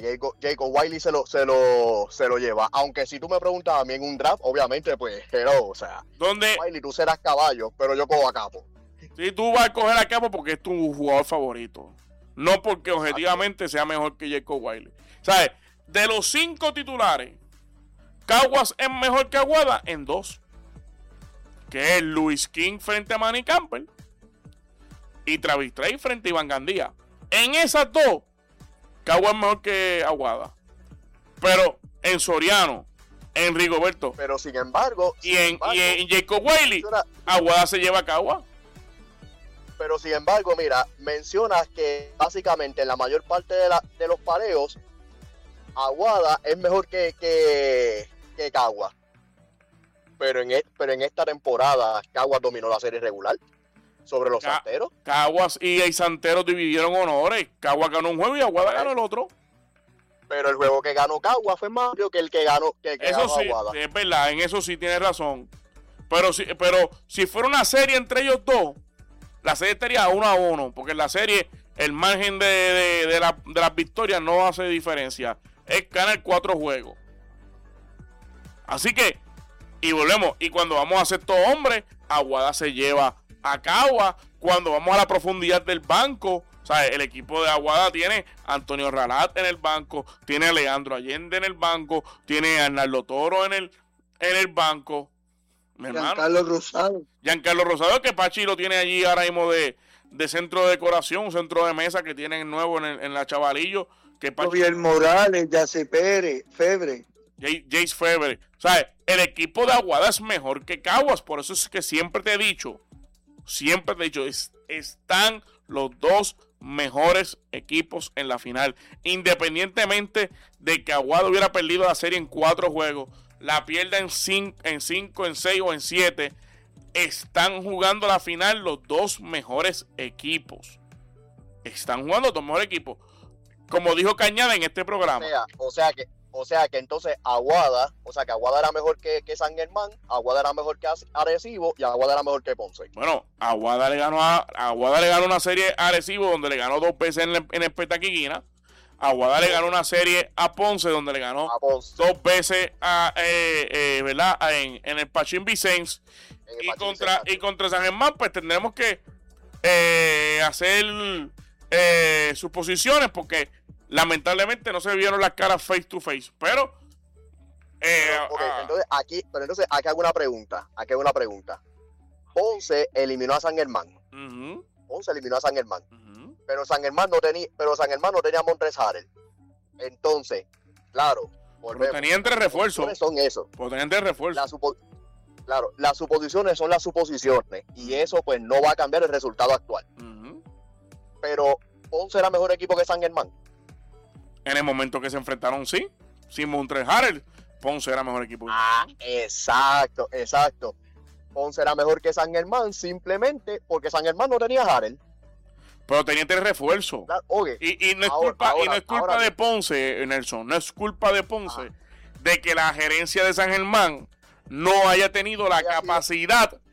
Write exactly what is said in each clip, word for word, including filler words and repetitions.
Jacob, Jacob Wiley se lo, se, lo, se lo lleva. Aunque si tú me preguntas a mí en un draft, obviamente, pues, hello, o sea, ¿Dónde? Wiley, tú serás caballo, pero yo cojo a Capo. Sí, tú vas a coger a Capo porque es tu jugador favorito. No porque objetivamente sea mejor que Jacob Wiley. ¿Sabes? De los cinco titulares, Caguas es mejor que Aguada en dos. Que es Luis King frente a Manny Campbell y Travis Trey frente a Iván Gandía. En esas dos, Caguas es mejor que Aguada. Pero en Soriano, en Rigoberto. Pero sin embargo. Y, sin en, embargo, y en Jacob Wiley, menciona, Aguada se lleva a Caguas. Pero sin embargo, mira, mencionas que básicamente en la mayor parte de, la, de los pareos, Aguada es mejor que, que, que Caguas. Pero en, pero en esta temporada, Caguas dominó la serie regular sobre los Ca Santeros. Caguas y el Santeros dividieron honores. Caguas ganó un juego y Aguada ganó el otro. Pero el juego que ganó Caguas fue más que el que ganó, que el que eso ganó sí, Aguada. es verdad, en eso sí tienes razón. Pero si, pero si fuera una serie entre ellos dos, la serie estaría uno a uno, porque en la serie el margen de, de, de, la, de las victorias no hace diferencia. Es ganar cuatro juegos. Así que, y volvemos, y cuando vamos a sexto hombre, Aguada se lleva a Caguas. Cuando vamos a la profundidad del banco, o sea, el equipo de Aguada tiene a Antonio Ralat en el banco, tiene a Leandro Allende en el banco, tiene a Arnaldo Toro en el, en el banco. Mi Giancarlo Rosado. Giancarlo Rosado, que Pachi lo tiene allí ahora mismo de, de centro de decoración, un centro de mesa que tienen nuevo en, el, en la Chavalillo. Que Pachi, Javier Morales, Yace Pérez, Febre. Jace Febre. O sea, el equipo de Aguada es mejor que Caguas. Por eso es que siempre te he dicho, siempre te he dicho, es, están los dos mejores equipos en la final. Independientemente de que Aguada hubiera perdido la serie en cuatro juegos, la pierda en cinco, en cinco, en seis o en siete, están jugando la final los dos mejores equipos. Están jugando los dos mejores equipos. Como dijo Cañada en este programa. O sea, o sea que, o sea que entonces Aguada, o sea que Aguada era mejor que, que San Germán, Aguada era mejor que Arecibo y Aguada era mejor que Ponce. Bueno, Aguada le ganó a Aguada le ganó una serie a Arecibo donde le ganó dos veces en, en el Petaquiquina. Aguada le ganó una serie a Ponce donde le ganó dos veces a eh, eh, ¿verdad? En, en el Pachín Vicens y contra y contra San Germán, pues tendremos que eh, hacer eh, suposiciones porque lamentablemente no se vieron las caras face to face, pero eh, pero, okay, ah, entonces aquí, pero entonces aquí hago una pregunta, aquí hago una pregunta. Ponce eliminó a San Germán. uh-huh, Ponce eliminó a San Germán. uh-huh. Pero San Germán no tenía, pero San Germán no tenía a Montres Harrell. Entonces, claro, Pero tenía entre refuerzos. Son eso. Pero tenía entre refuerzos. La supo claro, las suposiciones son las suposiciones y eso pues no va a cambiar el resultado actual. Uh-huh. Pero Ponce era mejor equipo que San Germán. En el momento que se enfrentaron, sí. Sin Montres Harrell, Ponce era mejor equipo. Ah, exacto, exacto. Ponce era mejor que San Germán simplemente porque San Germán no tenía Harrell. Pero tenía tres refuerzos. Claro, okay. y, y no es ahora, culpa, ahora, y no es culpa ahora, de Ponce, Nelson. No es culpa de Ponce ah. de que la gerencia de San Germán no haya tenido la haya capacidad sido.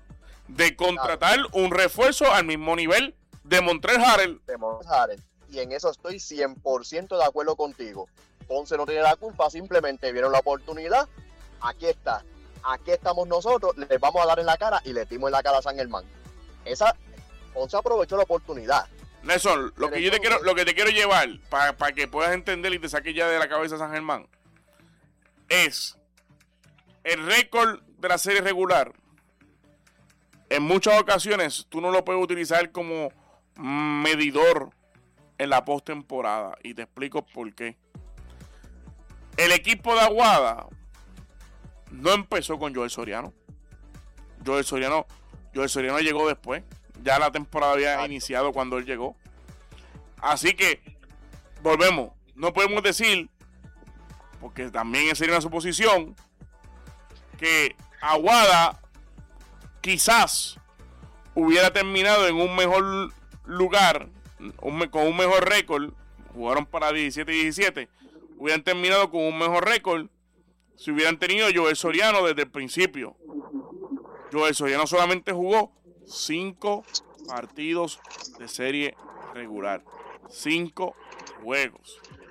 de contratar claro. un refuerzo al mismo nivel de Montres Harrell. De Montres Harrell. Y en eso estoy cien por ciento de acuerdo contigo. Ponce no tiene la culpa, simplemente vieron la oportunidad. Aquí está. Aquí estamos nosotros, les vamos a dar en la cara y le dimos en la cara a San Germán. Esa, Ponce aprovechó la oportunidad. Nelson, lo Pero que yo te quiero, lo que te quiero llevar, para pa que puedas entender y te saques ya de la cabeza San Germán, es el récord de la serie regular. En muchas ocasiones tú no lo puedes utilizar como medidor en la postemporada. Y te explico por qué. El equipo de Aguada no empezó con Joel Soriano. Joel Soriano, Joel Soriano llegó después. Ya la temporada había Exacto. iniciado cuando él llegó. Así que, volvemos. No podemos decir, porque también sería una suposición, que Aguada quizás hubiera terminado en un mejor lugar, un, con un mejor récord. Jugaron para diecisiete y diecisiete. Hubieran terminado con un mejor récord si hubieran tenido Joel Soriano desde el principio. Joel Soriano solamente jugó cinco partidos de serie regular. Cinco juegos.